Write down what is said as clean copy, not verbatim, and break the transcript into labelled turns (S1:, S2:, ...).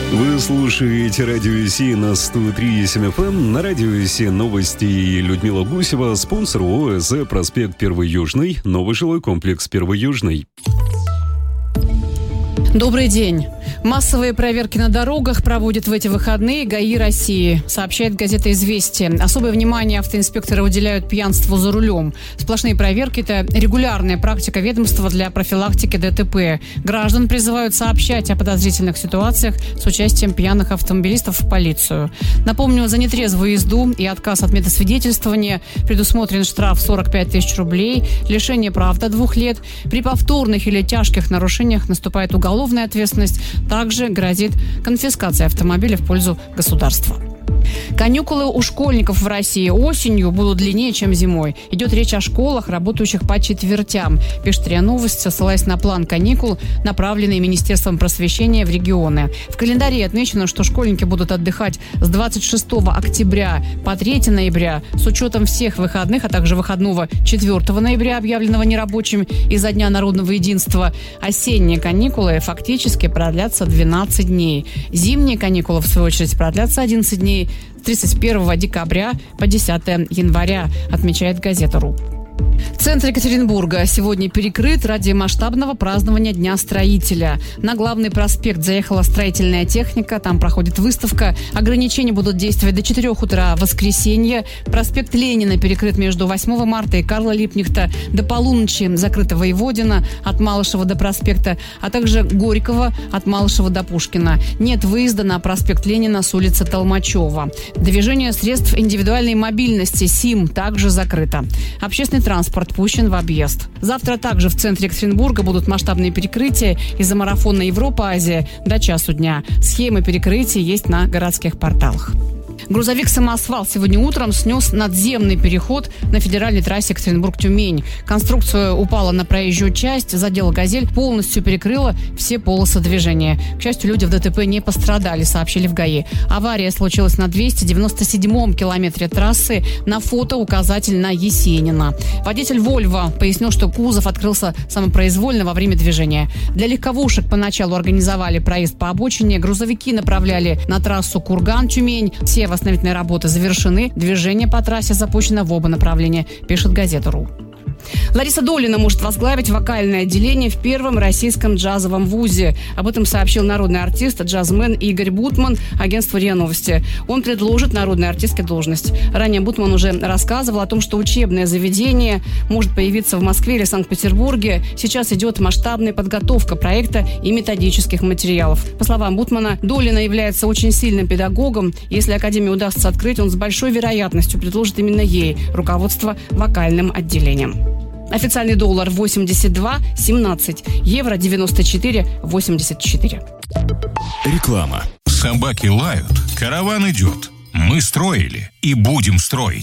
S1: Вы слушаете Радио СИ на 103,7 FM. На Радио СИ новости и Людмила Гусева. Спонсор ООС «Проспект Первый Южный». Новый жилой комплекс «Первый Южный».
S2: Добрый день. Массовые проверки на дорогах проводят в эти выходные ГАИ России, сообщает газета «Известия». Особое внимание автоинспекторы уделяют пьянству за рулем. Сплошные проверки – это регулярная практика ведомства для профилактики ДТП. Граждан призывают сообщать о подозрительных ситуациях с участием пьяных автомобилистов в полицию. Напомню, за нетрезвую езду и отказ от медосвидетельствования предусмотрен штраф 45 тысяч рублей, лишение прав до 2 лет. При повторных или тяжких нарушениях наступает уголовная ответственность. Также грозит конфискация автомобиля в пользу государства. Каникулы у школьников в России осенью будут длиннее, чем зимой. Идет речь о школах, работающих по четвертям, пишет РИА Новости, ссылаясь на план каникул, направленный Министерством просвещения в регионы. В календаре отмечено, что школьники будут отдыхать с 26 октября по 3 ноября с учетом всех выходных, а также выходного 4 ноября, объявленного нерабочим из-за Дня народного единства. Осенние каникулы фактически продлятся 12 дней. Зимние каникулы, в свою очередь, продлятся 11 дней с 31 декабря по 10 января, отмечает газета РУ. Центр Екатеринбурга сегодня перекрыт ради масштабного празднования Дня строителя. На главный проспект заехала строительная техника, там проходит выставка. Ограничения будут действовать до 4 утра в воскресенье. Проспект Ленина перекрыт между 8 марта и Карла Липкнехта. До полуночи закрыта Воеводина от Малышева до проспекта, а также Горького от Малышева до Пушкина. Нет выезда на проспект Ленина с улицы Толмачева. Движение средств индивидуальной мобильности СИМ также закрыто. Общественный транспорт пущен в объезд. Завтра также в центре Екатеринбурга будут масштабные перекрытия из-за марафона Европа-Азия до часу дня. Схемы перекрытий есть на городских порталах. Грузовик-самосвал сегодня утром снес надземный переход на федеральной трассе Екатеринбург-Тюмень. Конструкция упала на проезжую часть, задела «Газель», полностью перекрыла все полосы движения. К счастью, люди в ДТП не пострадали, сообщили в ГАИ. Авария случилась на 297-м километре трассы. На фото указатель на Есенина. Водитель «Вольво» пояснил, что кузов открылся самопроизвольно во время движения. Для легковушек поначалу организовали проезд по обочине. Грузовики направляли на трассу Курган-Тюмень. Все восстановительные работы завершены. Движение по трассе запущено в оба направления, пишет газета РУ. Лариса Долина может возглавить вокальное отделение в первом российском джазовом вузе. Об этом сообщил народный артист, джазмен Игорь Бутман агентству РИА Новости. Он предложит народной артистке должность. Ранее Бутман уже рассказывал о том, что учебное заведение может появиться в Москве или Санкт-Петербурге. Сейчас идет масштабная подготовка проекта и методических материалов. По словам Бутмана, Долина является очень сильным педагогом. Если академию удастся открыть, он с большой вероятностью предложит именно ей руководство вокальным отделением. Официальный доллар 82.17, евро 94.84.
S3: Реклама. Собаки лают, караван идет. Мы строили и будем строить.